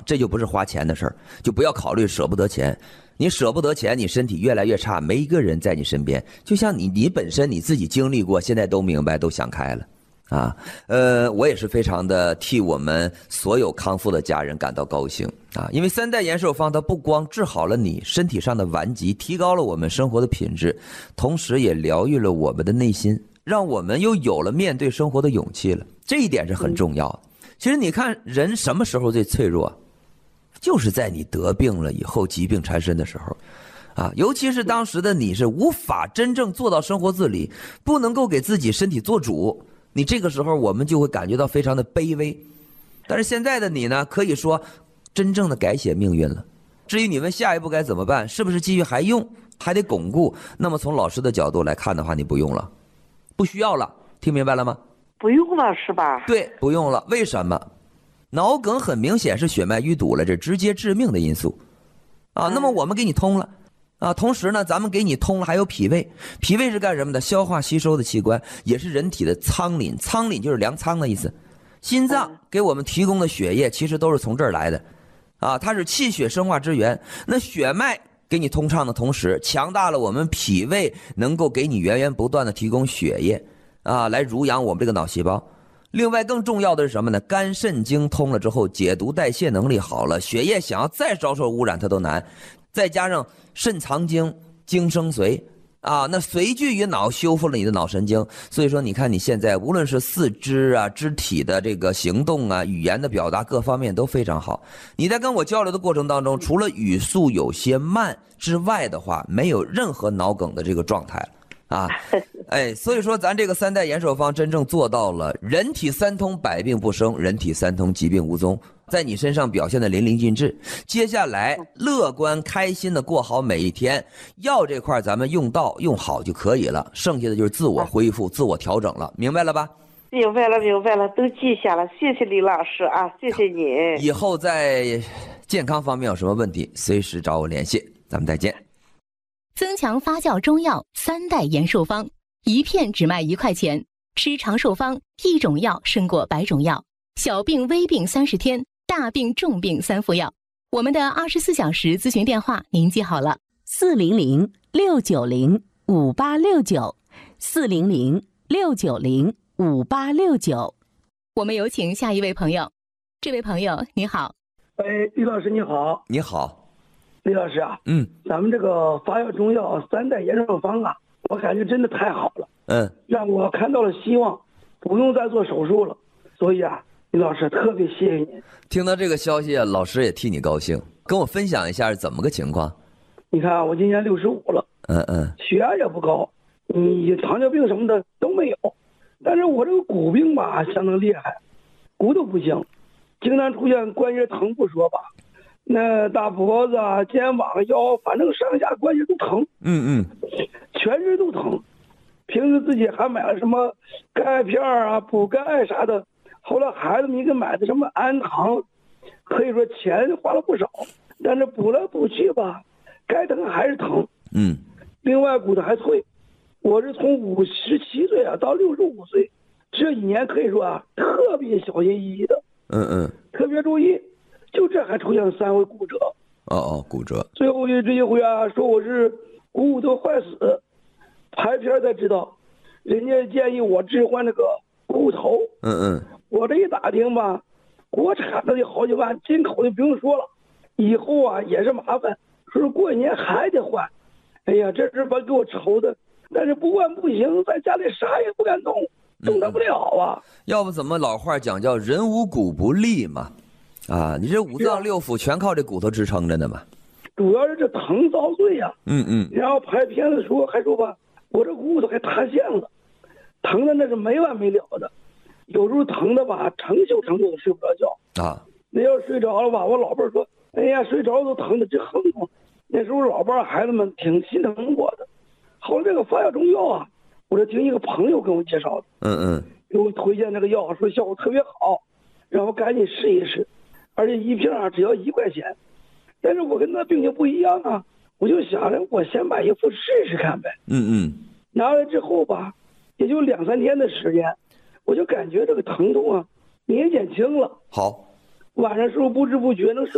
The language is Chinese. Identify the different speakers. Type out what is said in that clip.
Speaker 1: 这就不是花钱的事儿，就不要考虑舍不得钱。你舍不得钱，你身体越来越差，没一个人在你身边。就像你本身你自己经历过，现在都明白，都想开了。我也是非常的替我们所有康复的家人感到高兴啊！因为三代延寿方它不光治好了你身体上的顽疾，提高了我们生活的品质，同时也疗愈了我们的内心，让我们又有了面对生活的勇气了。这一点是很重要的。其实你看，人什么时候最脆弱？就是在你得病了以后，疾病缠身的时候。尤其是当时的你是无法真正做到生活自理，不能够给自己身体做主，你这个时候我们就会感觉到非常的卑微。但是现在的你呢，可以说真正的改写命运了。至于你们下一步该怎么办，是不是继续还用，还得巩固，那么从老师的角度来看的话，你不用了，不需要了，听明白了吗？
Speaker 2: 不用了是吧？
Speaker 1: 对，不用了。为什么？脑梗很明显是血脉淤堵了，这直接致命的因素那么我们给你通了同时呢，咱们给你通了还有脾胃。脾胃是干什么的？消化吸收的器官，也是人体的仓廪。仓廪就是粮仓的意思。心脏给我们提供的血液其实都是从这儿来的它是气血生化之源。那血脉给你通畅的同时，强大了我们脾胃，能够给你源源不断的提供血液来濡养我们这个脑细胞。另外更重要的是什么呢？肝肾经通了之后，解毒代谢能力好了，血液想要再遭受污染它都难。再加上肾藏精，精生髓那髓聚于脑，修复了你的脑神经。所以说你看你现在无论是四肢肢体的这个行动语言的表达各方面都非常好。你在跟我交流的过程当中，除了语速有些慢之外的话，没有任何脑梗的这个状态所以说咱这个三代延寿方真正做到了人体三通，百病不生，人体三通，疾病无踪，在你身上表现的淋漓尽致。接下来乐观开心的过好每一天，药这块咱们用到用好就可以了，剩下的就是自我恢复自我调整了，明白了吧？
Speaker 2: 明白了明白了，都记下了，谢谢李老师谢谢你。
Speaker 1: 以后在健康方面有什么问题随时找我联系，咱们再见。
Speaker 3: 增强发酵中药三代延寿方，一片只卖1块钱，吃长寿方，一种药胜过100种药，小病微病30天，大病重病3副药。我们的24小时咨询电话您记好了，400-690-5869，400-690-5869。我们有请下一位朋友。这位朋友你好。
Speaker 4: 李老师你好。
Speaker 1: 你好。
Speaker 4: 李老师咱们这个发酵中药三代延寿方我感觉真的太好了，让我看到了希望，不用再做手术了。所以李老师特别谢谢您。
Speaker 1: 听到这个消息老师也替你高兴，跟我分享一下怎么个情况。
Speaker 4: 你看我今年65了，血压也不高，你糖尿病什么的都没有，但是我这个骨病相当厉害，骨头不行，经常出现关节疼不说吧，那大脖子肩膀腰，反正上下关节都疼，全身都疼。平时自己还买了什么钙片补钙啥的，后来孩子们给买的什么安糖，可以说钱花了不少，但是补来补去吧，该疼还是疼。另外骨头还脆，我是从57岁到65岁，这一年可以说特别小心翼翼的，特别注意。就这还出现了3回骨折。
Speaker 1: 骨折。
Speaker 4: 最后这一回说我是骨头坏死，拍片才知道，人家建议我置换这个骨头。我这一打听国产的得好几万，进口的不用说了，以后也是麻烦，说是过一年还得换。哎呀，这是把给我愁的，但是不换不行，在家里啥也不敢动，动弹不了
Speaker 1: 要不怎么老话讲叫人无骨不立嘛？你这五脏六腑全靠这骨头支撑着呢嘛。
Speaker 4: 主要是这疼遭罪然后拍片子说还说我这骨头还塌陷了，疼的那是没完没了的，有时候疼的成宿都睡不着觉那要睡着了我老伴儿说，哎呀睡着都疼的直哼哼。那时候老伴儿孩子们挺心疼我的。后来这个发酵中药我是听一个朋友跟我介绍的，给我推荐这个药，说效果特别好，让我赶紧试一试，而且一瓶只要1块钱。但是我跟那病情不一样我就想着我先买一副试试看呗。拿来之后也就2-3天的时间，我就感觉这个疼痛也减轻了。
Speaker 1: 好，
Speaker 4: 晚上时候不知不觉能